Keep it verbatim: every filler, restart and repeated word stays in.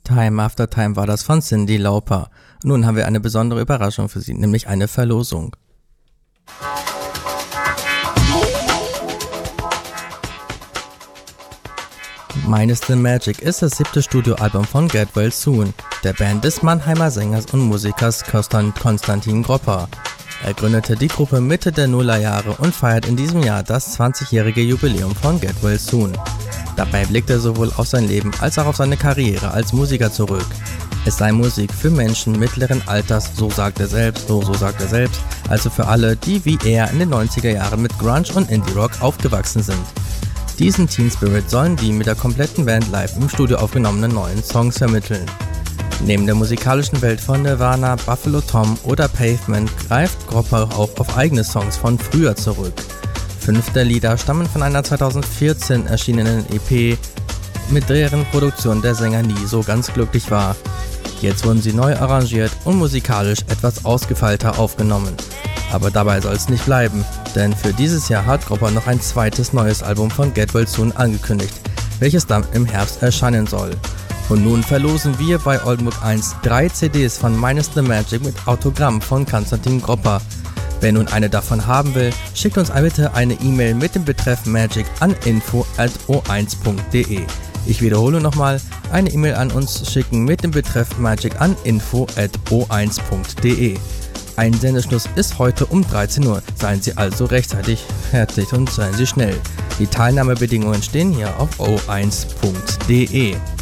Time After Time war das von Cyndi Lauper. Nun haben wir eine besondere Überraschung für Sie, nämlich eine Verlosung. Minus the Magic ist das siebte Studioalbum von Get Well Soon, der Band des Mannheimer Sängers und Musikers Konstantin Gropper. Er gründete die Gruppe Mitte der Nullerjahre und feiert in diesem Jahr das zwanzigjährige Jubiläum von Get Well Soon. Dabei blickt er sowohl auf sein Leben als auch auf seine Karriere als Musiker zurück. Es sei Musik für Menschen mittleren Alters, so sagt er selbst, so, so sagt er selbst, also für alle, die wie er in den neunziger Jahren mit Grunge und Indie-Rock aufgewachsen sind. Diesen Teen Spirit sollen die mit der kompletten Band live im Studio aufgenommenen neuen Songs vermitteln. Neben der musikalischen Welt von Nirvana, Buffalo Tom oder Pavement greift Gropper auch auf eigene Songs von früher zurück. Fünf der Lieder stammen von einer zweitausendvierzehn erschienenen E P, mit deren Produktion der Sänger nie so ganz glücklich war. Jetzt wurden sie neu arrangiert und musikalisch etwas ausgefeilter aufgenommen. Aber dabei soll es nicht bleiben, denn für dieses Jahr hat Gropper noch ein zweites neues Album von Get Well Soon angekündigt, welches dann im Herbst erscheinen soll. Und nun verlosen wir bei Oldenburg eins drei C Ds von Minus the Magic mit Autogramm von Konstantin Gropper. Wer nun eine davon haben will, schickt uns bitte eine E-Mail mit dem Betreff Magic an info at o eins punkt de. Ich wiederhole nochmal, eine E-Mail an uns schicken mit dem Betreff Magic an info at o eins punkt de. Einsendeschluss ist heute um dreizehn Uhr, seien Sie also rechtzeitig fertig und seien Sie schnell. Die Teilnahmebedingungen stehen hier auf o eins punkt de.